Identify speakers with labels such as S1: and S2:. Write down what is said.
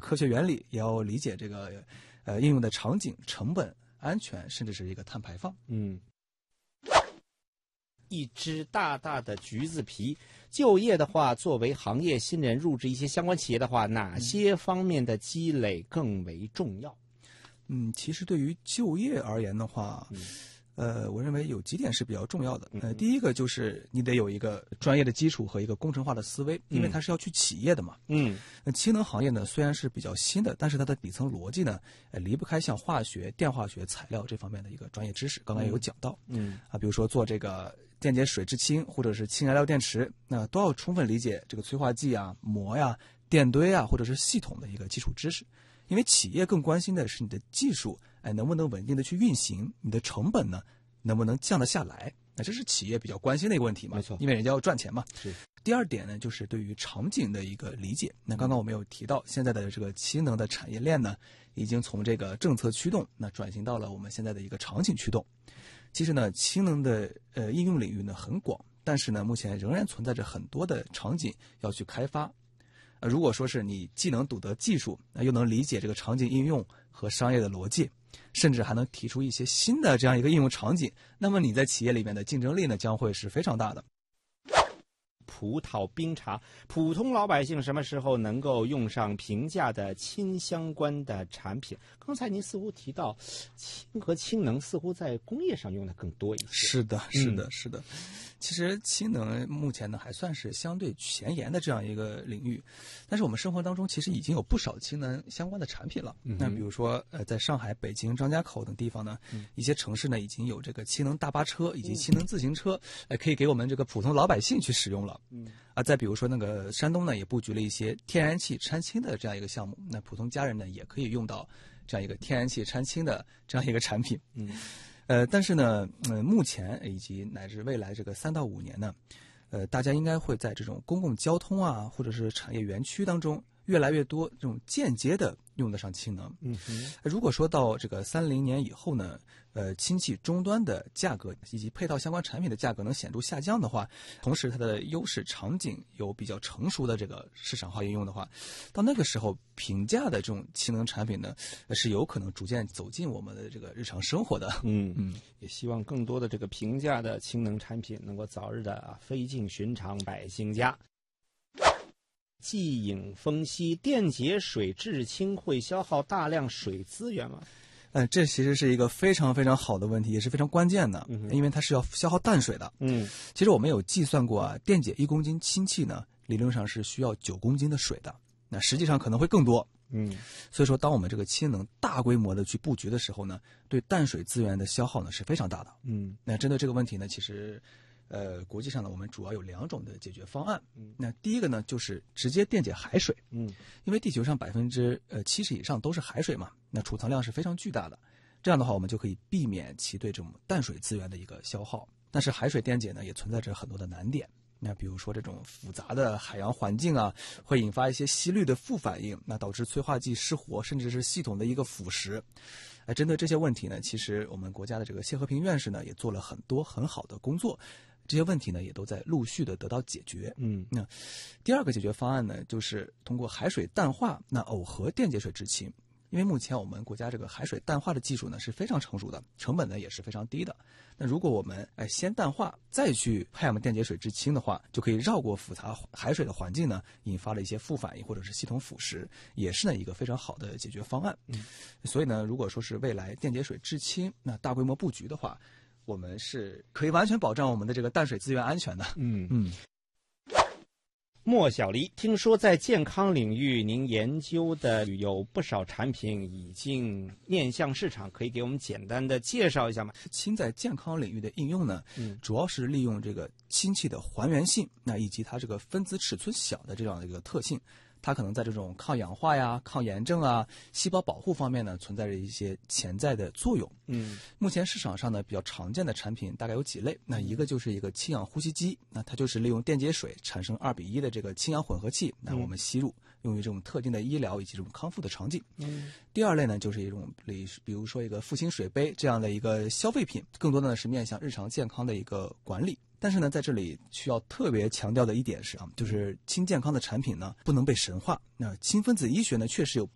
S1: 科学原理，也要理解这个应用的场景、成本、安全，甚至是一个碳排放。
S2: 一只大大的橘子皮，就业的话，作为行业新人入职一些相关企业的话，哪些方面的积累更为重要？
S1: 其实对于就业而言的话，我认为有几点是比较重要的。第一个就是你得有一个专业的基础和一个工程化的思维，因为它是要去企业的嘛。那氢能行业呢，虽然是比较新的，但是它的底层逻辑呢，离不开像化学、电化学、材料这方面的一个专业知识。刚才有讲到，比如说做这个电解水制氢或者是氢燃料电池，那都要充分理解这个催化剂啊、膜呀、电堆啊，或者是系统的一个基础知识。因为企业更关心的是你的技术，能不能稳定的去运行，你的成本呢，能不能降得下来？那这是企业比较关心的一个问题嘛，
S2: 没错，
S1: 因为人家要赚钱嘛。
S2: 是。
S1: 第二点呢，就是对于场景的一个理解。那刚刚我们有提到，现在的这个氢能的产业链呢，已经从这个政策驱动，那转型到了我们现在的一个场景驱动。其实呢，氢能的应用领域呢很广，但是呢，目前仍然存在着很多的场景要去开发。如果说是你既能懂得技术，又能理解这个场景应用和商业的逻辑，甚至还能提出一些新的这样一个应用场景，那么你在企业里面的竞争力呢将会是非常大的。
S2: 葡萄冰茶，普通老百姓什么时候能够用上平价的氢相关的产品？刚才您似乎提到氢和氢能似乎在工业上用的更多一些。
S1: 是的。其实氢能目前呢还算是相对前沿的这样一个领域，但是我们生活当中其实已经有不少氢能相关的产品了。那比如说在上海、北京、张家口等地方呢，一些城市呢已经有这个氢能大巴车以及氢能自行车，可以给我们这个普通老百姓去使用了。再比如说那个山东呢也布局了一些天然气掺氢的这样一个项目，那普通家人呢也可以用到这样一个天然气掺氢的这样一个产品。但是呢，目前以及乃至未来这个3到5年呢，大家应该会在这种公共交通啊，或者是产业园区当中，越来越多这种间接的用得上氢能。如果说到这个30年以后呢，氢气终端的价格以及配套相关产品的价格能显著下降的话，同时它的优势场景有比较成熟的这个市场化应用的话，到那个时候平价的这种氢能产品呢，是有可能逐渐走进我们的这个日常生活的。
S2: 也希望更多的这个平价的氢能产品能够早日的飞进寻常百姓家。计影分析，电解水制氢会消耗大量水资源吗？
S1: 这其实是一个非常非常好的问题，也是非常关键的，因为它是要消耗淡水的。其实我们有计算过啊，电解1公斤氢气呢，理论上是需要9公斤的水的，那实际上可能会更多。所以说当我们这个氢能大规模的去布局的时候呢，对淡水资源的消耗呢是非常大的。那针对这个问题呢，其实国际上呢，我们主要有2种的解决方案。那第一个呢，就是直接电解海水。因为地球上70%以上都是海水嘛，那储藏量是非常巨大的。这样的话，我们就可以避免其对这种淡水资源的一个消耗。但是海水电解呢，也存在着很多的难点。那比如说这种复杂的海洋环境啊，会引发一些息氯的副反应，那导致催化剂失活，甚至是系统的一个腐蚀。针对这些问题呢，其实我们国家的这个谢和平院士呢，也做了很多很好的工作。这些问题呢，也都在陆续的得到解决。那第二个解决方案呢，就是通过海水淡化，那耦合电解水制氢。因为目前我们国家这个海水淡化的技术呢是非常成熟的，成本呢也是非常低的。那如果我们先淡化，再去派我们电解水制氢的话，就可以绕过复杂海水的环境呢，引发了一些副反应或者是系统腐蚀，也是呢一个非常好的解决方案。所以呢，如果说是未来电解水制氢那大规模布局的话，我们是可以完全保障我们的这个淡水资源安全的。
S2: 莫小黎，听说在健康领域您研究的有不少产品已经面向市场，可以给我们简单的介绍一下吗？
S1: 氢在健康领域的应用呢，主要是利用这个氢气的还原性，那以及它这个分子尺寸小的这样的一个特性。它可能在这种抗氧化呀、抗炎症啊、细胞保护方面呢，存在着一些潜在的作用。目前市场上呢比较常见的产品大概有几类。那一个就是一个氢氧呼吸机，那它就是利用电解水产生2:1的这个氢氧混合气，那我们吸入，用于这种特定的医疗以及这种康复的场景。第二类呢，就是一种比如说一个复兴水杯这样的一个消费品，更多的呢是面向日常健康的一个管理。但是呢，在这里需要特别强调的一点是就是氢健康的产品呢不能被神化。那氢分子医学呢确实有